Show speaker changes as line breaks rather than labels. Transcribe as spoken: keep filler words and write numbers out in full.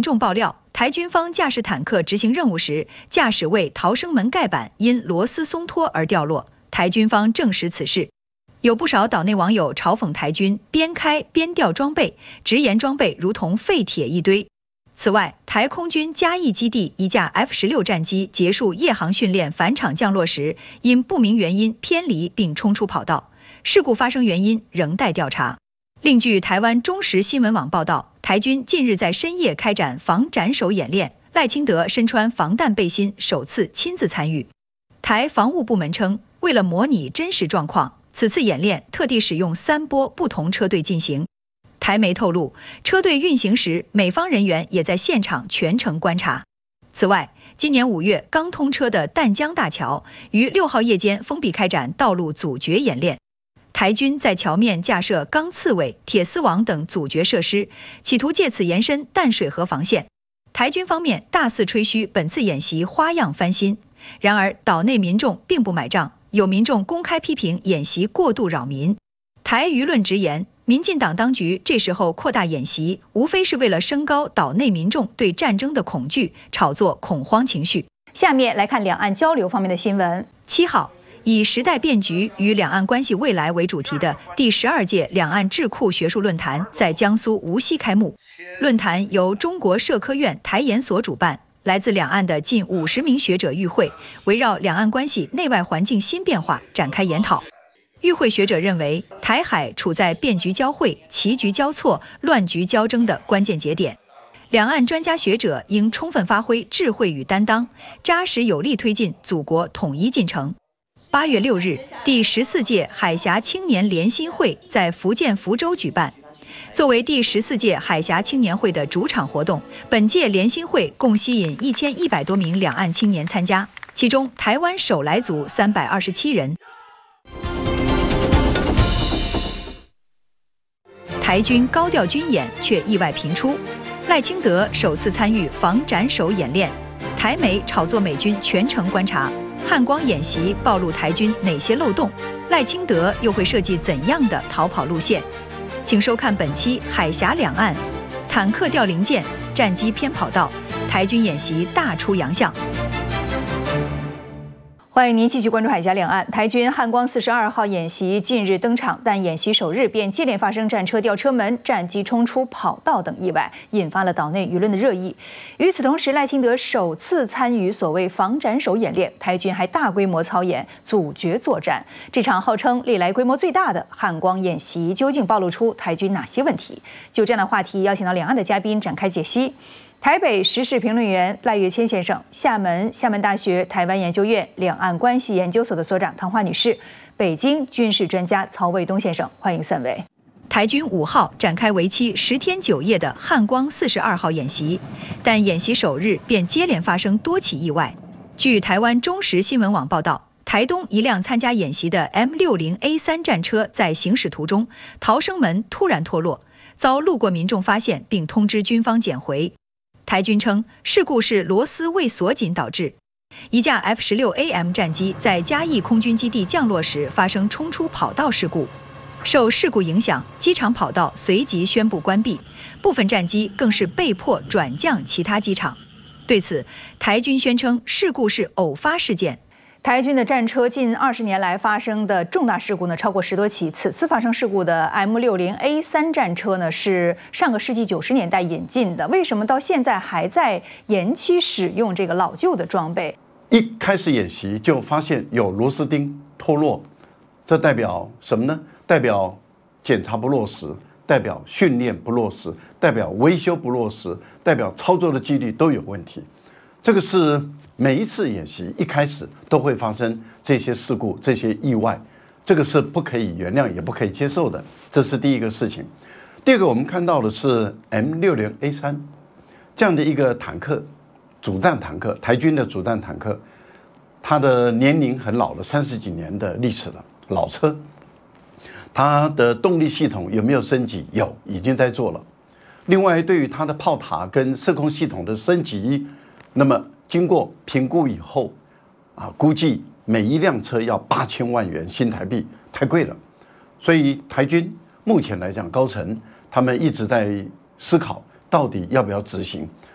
众爆料，台军方驾驶坦克执行任务时，驾驶位逃生门盖板因螺丝松脱而掉落。台军方证实此事。有不少岛内网友嘲讽台军边开边掉装备，直言装备如同废铁一堆。此外，台空军嘉义基地一架 F 十六 战机结束夜航训练返场降落时，因不明原因偏离并冲出跑道，事故发生原因仍待调查。另据台湾中时新闻网报道，台军近日在深夜开展防斩首演练，赖清德身穿防弹背心首次亲自参与。台防务部门称，为了模拟真实状况，此次演练特地使用三波不同车队进行。台媒透露，车队运行时，美方人员也在现场全程观察。此外，今年五月刚通车的淡江大桥于六号夜间封闭开展道路阻绝演练。台军在桥面架设钢刺猬、铁丝网等阻绝设施，企图借此延伸淡水河防线。台军方面大肆吹嘘本次演习花样翻新，然而岛内民众并不买账，有民众公开批评演习过度扰民。台舆论直言，民进党当局这时候扩大演习，无非是为了升高岛内民众对战争的恐惧，炒作恐慌情绪。
下面来看两岸交流方面的新闻。
七号，以时代变局与两岸关系未来为主题的第十二届两岸智库学术论坛在江苏无锡开幕。论坛由中国社科院台研所主办，来自两岸的近五十名学者与会，围绕两岸关系内外环境新变化展开研讨。与会学者认为，台海处在变局交汇、棋局交错、乱局交争的关键节点，两岸专家学者应充分发挥智慧与担当，扎实有力推进祖国统一进程。八月六日，第十四届海峡青年联新会在福建福州举办。作为第十四届海峡青年会的主场活动，本届联新会共吸引一千一百多名两岸青年参加，其中台湾首来族三百二十七人。台军高调军演却意外频出，赖清德首次参与防斩首演练，台媒炒作美军全程观察。汉光演习暴露台军哪些漏洞？赖清德又会设计怎样的逃跑路线？请收看本期海峡两岸，坦克掉零件，战机偏跑道，台军演习大出洋相。
欢迎您继续关注海峡两岸。台军汉光四十二号演习近日登场，但演习首日便接连发生战车掉车门、战机冲出跑道等意外，引发了岛内舆论的热议。与此同时，赖清德首次参与所谓防斩首演练，台军还大规模操演阻绝作战。这场号称历来规模最大的汉光演习，究竟暴露出台军哪些问题？就这样的话题，邀请到两岸的嘉宾展开解析。台北时事评论员赖岳谦先生，厦门厦门大学台湾研究院两岸关系研究所的所长唐华女士，北京军事专家曹卫东先生，欢迎三位。
台军五号展开为期十天九夜的汉光四十二号演习，但演习首日便接连发生多起意外。据台湾中时新闻网报道，台东一辆参加演习的 M 六十 A 三 战车在行驶途中，逃生门突然脱落，遭路过民众发现并通知军方捡回。台军称，事故是螺丝未锁紧导致。一架 F 十六 A M 战机在嘉义空军基地降落时发生冲出跑道事故，受事故影响，机场跑道随即宣布关闭，部分战机更是被迫转降其他机场。对此，台军宣称事故是偶发事件。
台军的战车近二十年来发生的重大事故呢，超过十多起。此次发生事故的 M 六十 A 三 战车呢，是上个世纪九十年代引进的，为什么到现在还在延期使用这个老旧的装备？
一开始演习就发现有螺丝钉脱落，这代表什么呢？代表检查不落实，代表训练不落实，代表维修不落实，代表操作的纪律都有问题。这个是每一次演习一开始都会发生这些事故、这些意外，这个是不可以原谅也不可以接受的，这是第一个事情。第二个，我们看到的是 M 六十 A 三 这样的一个坦克，主战坦克，台军的主战坦克，它的年龄很老了，三十几年的历史了，老车。它的动力系统有没有升级？有，已经在做了。另外，对于它的炮塔跟射控系统的升级，那么经过评估以后，啊，估计每一辆车要八千万元新台币，太贵了。所以台军目前来讲，高层他们一直在思考，到底要不要执行。